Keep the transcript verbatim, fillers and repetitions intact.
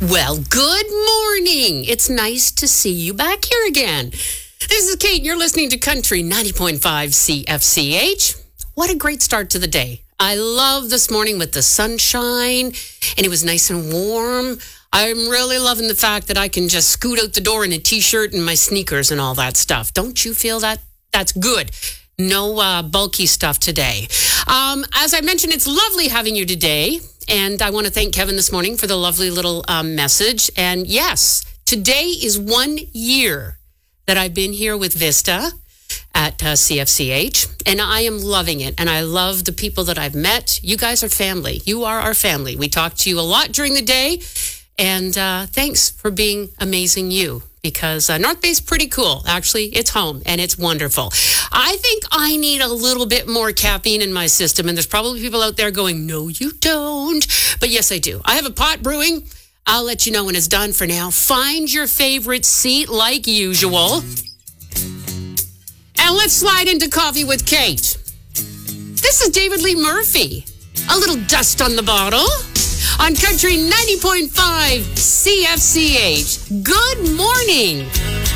Well, good morning. It's nice to see you back here again. This is Kate, and you're listening to Country ninety point five C F C H. What a great start to the day. I love this morning with the sunshine, and it was nice and warm. I'm really loving the fact that I can just scoot out the door in a t-shirt and my sneakers and all that stuff. Don't you feel that? That's good. No uh, bulky stuff today. Um, as I mentioned, it's lovely having you today. And I want to thank Kevin this morning for the lovely little um, message. And yes, today is one year that I've been here with Vista at uh, C F C H. And I am loving it. And I love the people that I've met. You guys are family. You are our family. We talk to you a lot during the day. And uh, thanks for being amazing you. Because uh, North Bay's pretty cool. Actually, it's home and it's wonderful. I think I need a little bit more caffeine in my system. And there's probably people out there going, no, you don't. But yes, I do. I have a pot brewing. I'll let you know when it's done. For now, find your favorite seat like usual. And let's slide into Coffee with Kate. This is David Lee Murphy. A little dust on the bottle. On Country ninety point five C F C H. Good morning.